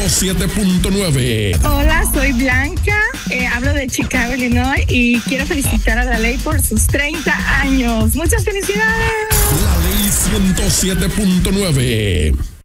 107.9. Hola, soy Blanca, hablo de Chicago, Illinois, y quiero felicitar a La Ley por sus 30 años. ¡Muchas felicidades! La Ley 107.9.